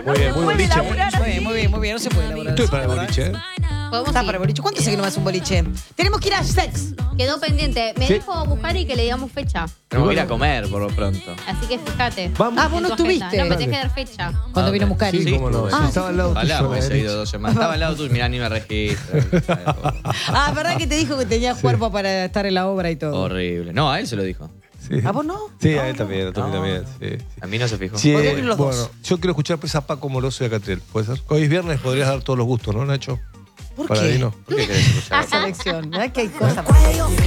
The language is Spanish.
Muy bien, muy boliche. Muy bien, no se puede laburar. Estoy para el boliche, ¿eh? Podemos Está ir. para el boliche. ¿Cuánto hace que no vas a un boliche? Tenemos que ir a sex. Quedó pendiente. Me Sí. dijo Bujari que le digamos fecha. Tenemos que ir a comer por lo pronto. Así que fíjate. Vamos. Ah, vos no en tu agenda. estuviste. No, me tenés que dar fecha. Cuando vino Muscari. Sí, cómo no. estuve. Sí, estaba al lado Ojalá tuyo. hubiese ido 2 semanas. Estaba al lado tuyo, mirá, ni me registra. Ah, ¿verdad que te dijo que tenía cuerpo para estar en la obra y todo? Horrible. No, a él se lo dijo. Sí. ¿A vos no? Sí, a él también, a Tommy No. también. Sí. A mí no se fijó. Sí, Podrían ir los bueno, dos. yo quiero escuchar pues a Paco Moroso y a Catriel. ¿Puede ser? Hoy es viernes, podrías dar todos los gustos, ¿no, Nacho? ¿Por Para qué? Dino. ¿Por qué querés escuchar? Esa lección. ¿Verdad que hay cosas para